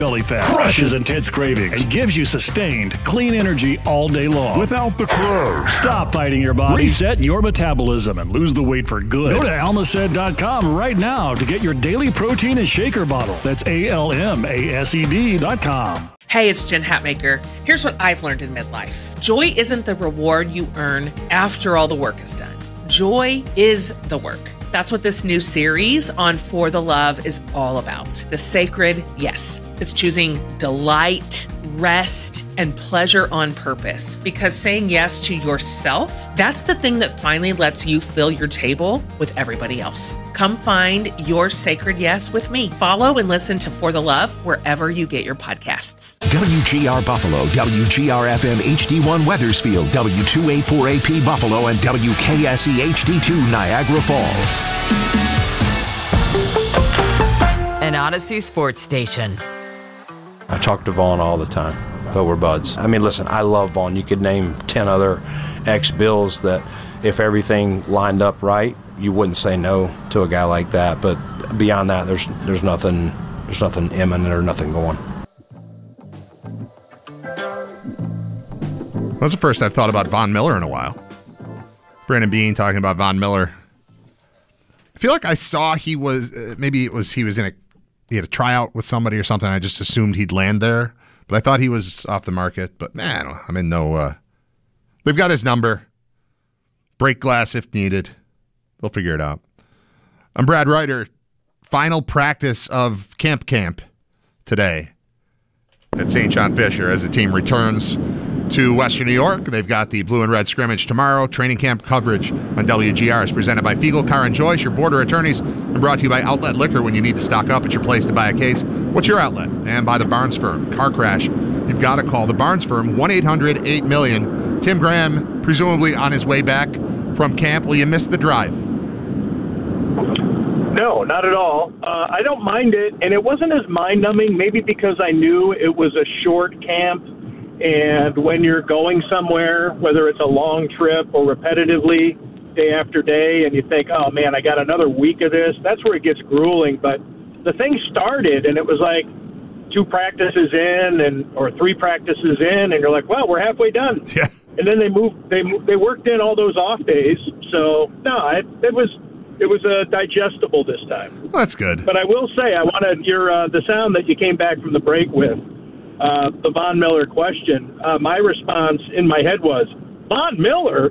belly fat, crushes intense cravings, and gives you sustained, clean energy all day long. Without the crash. Stop fighting your body, reset your metabolism, and lose the weight for good. Go to almased.com right now to get your daily protein and shaker bottle. That's ALMASED.com. Hey, it's Jen Hatmaker. Here's what I've learned in midlife. Joy isn't the reward you earn after all the work is done. Joy is the work. That's what this new series on For the Love is all about. The sacred yes. It's choosing delight, rest, and pleasure on purpose. Because saying yes to yourself, that's the thing that finally lets you fill your table with everybody else. Come find your sacred yes with me. Follow and listen to For the Love wherever you get your podcasts. WGR Buffalo, WGR-FM HD1 Weathersfield, W284AP Buffalo, and WKSE HD2 Niagara Falls. An Odyssey sports station. I talk to Vaughn all the time, but we're buds. I mean, listen, I love Vaughn. You could name 10 other ex-Bills that if everything lined up right, you wouldn't say no to a guy like that. But beyond that, there's nothing imminent or nothing going. That's the first I've thought about Von Miller in a while. Brandon Beane talking about Von Miller. I feel like I saw he was he had a tryout with somebody or something. I just assumed he'd land there, but I thought he was off the market. But man, I'm in no. They've got his number. Break glass if needed. They'll figure it out. I'm Brad Ryder. Final practice of Camp today at St. John Fisher as the team returns to Western New York. They've got the blue and red scrimmage tomorrow. Training camp coverage on WGR is presented by Fiegel Car and Joyce, your border attorneys, and brought to you by Outlet Liquor. When you need to stock up at your place to buy a case, what's your outlet? And by the Barnes Firm. Car crash, you've got to call the Barnes Firm, 1-800-8-million. Tim Graham, presumably on his way back from camp. Will you miss the drive? No, not at all. I don't mind it, and it wasn't as mind-numbing, maybe because I knew it was a short camp. And when you're going somewhere, whether it's a long trip or repetitively, day after day, and you think, oh, man, I got another week of this, that's where it gets grueling. But the thing started, and it was like 2 practices in or 3 practices in, and you're like, well, we're halfway done. Yeah. And then they worked in all those off days. So, no, it was digestible this time. Well, that's good. But I will say, I wanted the sound that you came back from the break with. The Von Miller question, my response in my head was, Von Miller?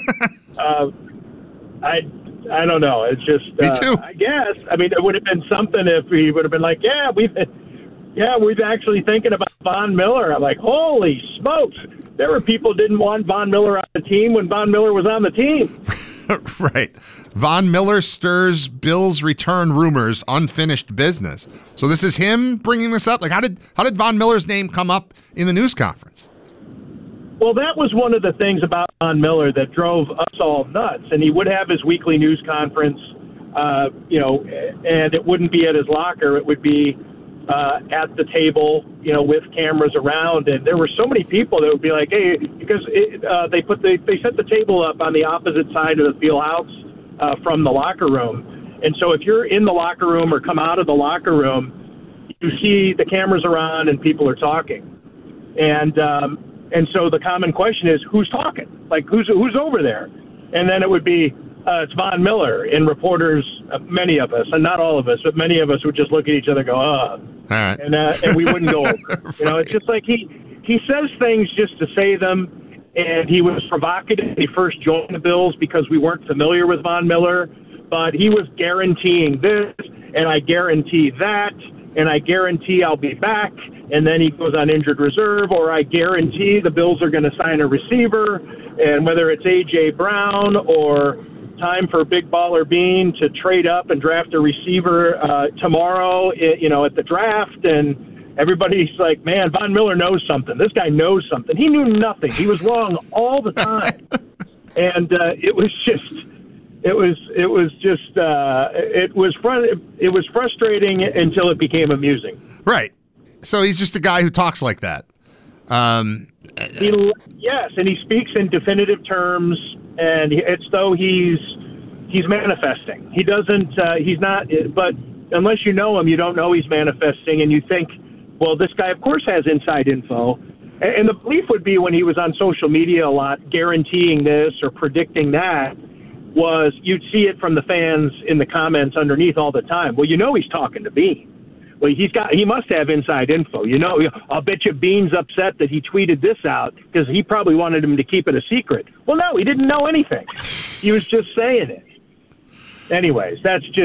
I don't know. It's just, Me too. I guess. I mean, it would have been something if he would have been like, we're actually thinking about Von Miller. I'm like, holy smokes. There were people who didn't want Von Miller on the team when Von Miller was on the team. Right. Von Miller stirs Bills return rumors, unfinished business. So this is him bringing this up? Like, how did Von Miller's name come up in the news conference? Well, that was one of the things about Von Miller that drove us all nuts. And he would have his weekly news conference, and it wouldn't be at his locker. It would be at the table, with cameras around. And there were so many people that would be like, hey, because they set the table up on the opposite side of the field house from the locker room. And so if you're in the locker room or come out of the locker room, you see the cameras around and people are talking. And so the common question is, who's talking? Like, who's over there? And then it would be, it's Von Miller. And reporters, many of us, and not all of us, but many of us would just look at each other and go, all right. And we wouldn't go over. Right. It's just like he says things just to say them. And he was provocative when he first joined the Bills because we weren't familiar with Von Miller. But he was guaranteeing this, and I guarantee that, and I guarantee I'll be back. And then he goes on injured reserve, or I guarantee the Bills are going to sign a receiver. And whether it's A.J. Brown or time for Big Baller Bean to trade up and draft a receiver tomorrow, at the draft. And everybody's like, man, Von Miller knows something. This guy knows something. He knew nothing. He was wrong all the time. And it was frustrating until it became amusing. Right. So he's just a guy who talks like that. Yes, and he speaks in definitive terms, and it's though he's manifesting. He doesn't. He's not. But unless you know him, you don't know he's manifesting, and you think Well, this guy, of course, has inside info. And the belief would be when he was on social media a lot, guaranteeing this or predicting that, was you'd see it from the fans in the comments underneath all the time. Well, he's talking to Beane. Well, he must have inside info. I'll bet you Beane's upset that he tweeted this out because he probably wanted him to keep it a secret. Well, no, he didn't know anything. He was just saying it. Anyways,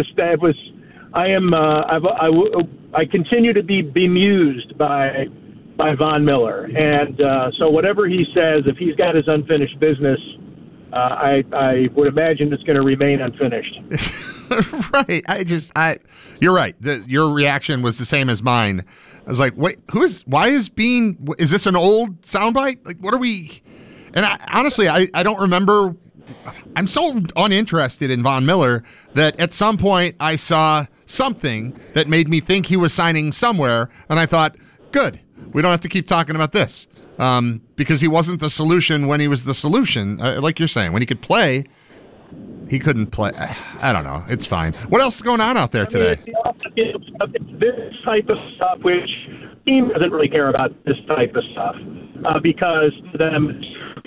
I continue to be bemused by Von Miller. And so whatever he says, if he's got his unfinished business, I would imagine it's going to remain unfinished. Right. You're right. Your reaction was the same as mine. I was like, wait, why is Beane, is this an old soundbite? Like, what are we? And honestly, I don't remember. I'm so uninterested in Von Miller that at some point I saw something that made me think he was signing somewhere. And I thought, good, we don't have to keep talking about this. Because he wasn't the solution when he was the solution. Like you're saying, when he could play, he couldn't play. I don't know. It's fine. What else is going on out there today? It's this type of stuff, which the team doesn't really care about this type of stuff because to them,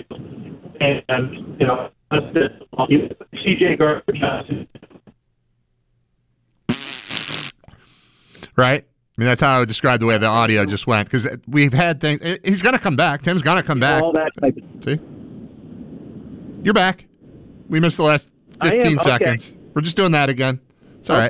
and CJ Gardner. Right? I mean, that's how I would describe the way the audio just went, because we've had things. He's going to come back. Tim's going to come back. All that type of See? You're back. We missed the last 15 seconds. Okay. We're just doing that again. It's all right.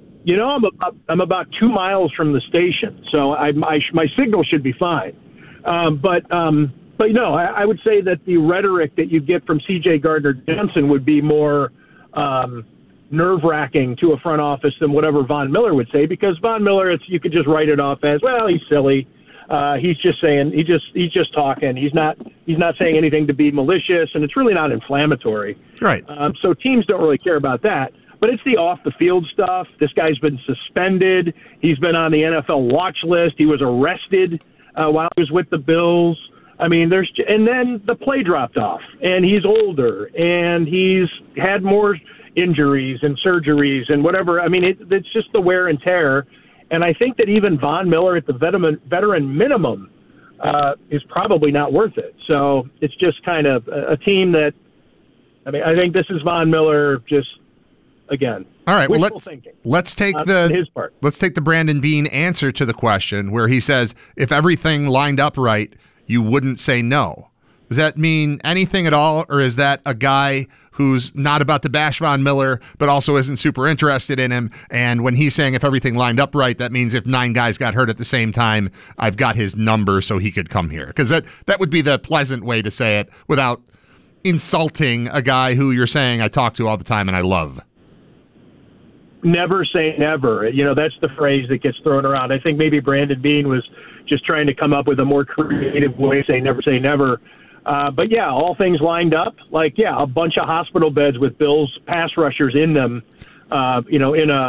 I'm about 2 miles from the station, so my signal should be fine. But I would say that the rhetoric that you get from C.J. Gardner-Johnson would be more nerve-wracking to a front office than whatever Von Miller would say, because Von Miller, you could just write it off as, well, he's silly. He's just saying, he's just talking. He's not saying anything to be malicious, and it's really not inflammatory. Right. So teams don't really care about that. But it's the off-the-field stuff. This guy's been suspended. He's been on the NFL watch list. He was arrested while he was with the Bills. I mean, and then the play dropped off, and he's older, and he's had more injuries and surgeries and whatever. I mean, it's just the wear and tear. And I think that even Von Miller at the veteran minimum is probably not worth it. So it's just kind of a team that, I think this is Von Miller just, again. All right, well, let's take the Brandon Beane answer to the question where he says, if everything lined up right, you wouldn't say no. Does that mean anything at all, or is that a guy who's not about to bash Von Miller, but also isn't super interested in him? And when he's saying if everything lined up right, that means if 9 guys got hurt at the same time, I've got his number so he could come here. Because that would be the pleasant way to say it without insulting a guy who you're saying I talk to all the time and I love. Never say never. That's the phrase that gets thrown around. I think maybe Brandon Beane was just trying to come up with a more creative way to say never. But yeah, all things lined up. Like, a bunch of hospital beds with Bills pass rushers in them. In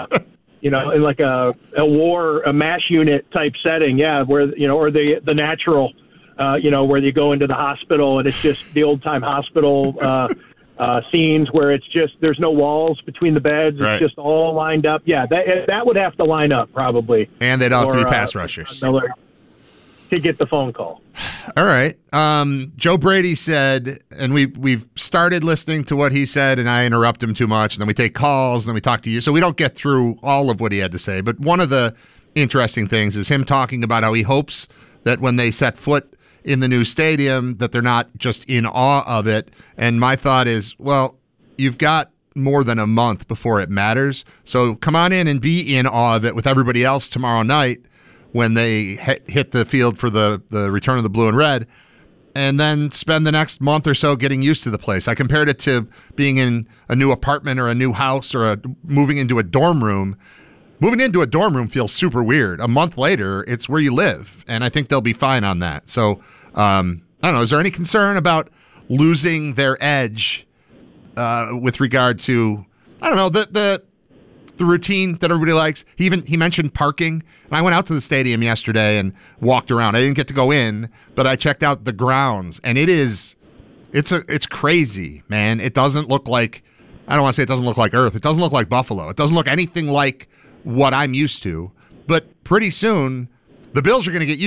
like a MASH unit type setting. Yeah, where or the natural, where you go into the hospital and it's just the old time hospital scenes where it's just there's no walls between the beds. It's right. Just all lined up. Yeah, that would have to line up probably. And they'd have to be pass rushers to get the phone call. All right. Joe Brady said, and we've started listening to what he said, and I interrupt him too much, and then we take calls, and then we talk to you. So we don't get through all of what he had to say. But one of the interesting things is him talking about how he hopes that when they set foot in the new stadium, that they're not just in awe of it. And my thought is, well, you've got more than a month before it matters. So come on in and be in awe of it with everybody else tomorrow night when they hit the field for the return of the blue and red, and then spend the next month or so getting used to the place. I compared it to being in a new apartment or a new house or moving into a dorm room. Moving into a dorm room feels super weird. A month later, it's where you live, and I think they'll be fine on that. So, I don't know, is there any concern about losing their edge with regard to, I don't know, the routine that everybody likes? He mentioned parking. And I went out to the stadium yesterday and walked around. I didn't get to go in, but I checked out the grounds, and it's crazy, man. It doesn't look like, I don't want to say it doesn't look like Earth. It doesn't look like Buffalo. It doesn't look anything like what I'm used to. But pretty soon, The Bills are going to get